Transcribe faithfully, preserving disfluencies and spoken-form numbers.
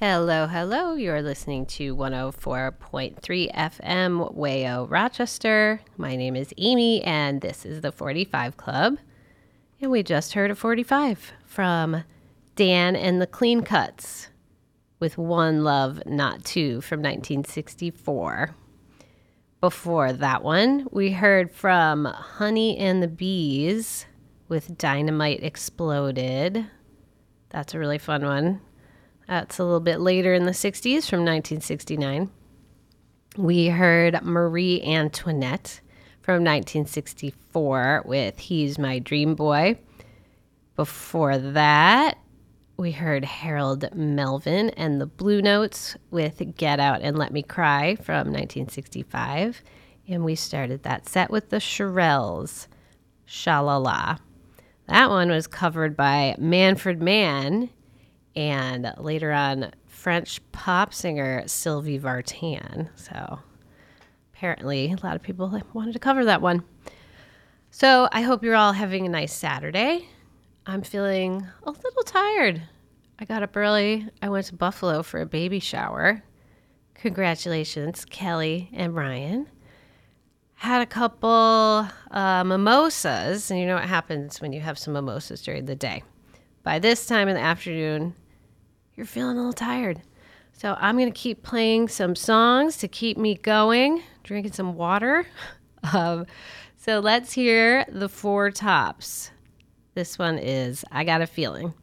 Hello, hello. You're listening to one oh four point three F M Wayo Rochester. My name is Amy, and this is the forty-five Club. And we just heard a forty-five from Dan and the Clean Cuts with One Love, Not Two from nineteen sixty-four. Before that one, we heard from Honey and the Bees with Dynamite Exploded. That's a really fun one. That's a little bit later in the sixties from nineteen sixty-nine. We heard Marie Antoinette from nineteen sixty-four with He's My Dream Boy. Before that, we heard Harold Melvin and the Blue Notes with Get Out and Let Me Cry from nineteen sixty-five. And we started that set with the Shirelles, Sha-La-La. That one was covered by Manfred Mann and later on French pop singer Sylvie Vartan. So apparently a lot of people wanted to cover that one. So I hope you're all having a nice Saturday. I'm feeling a little tired. I got up early. I went to Buffalo for a baby shower. Congratulations, Kelly and Ryan. Had a couple uh, mimosas, and you know what happens when you have some mimosas during the day. By this time in the afternoon, you're feeling a little tired. So I'm going to keep playing some songs to keep me going, drinking some water. Um, so let's hear the Four Tops. This one is I Got a Feeling.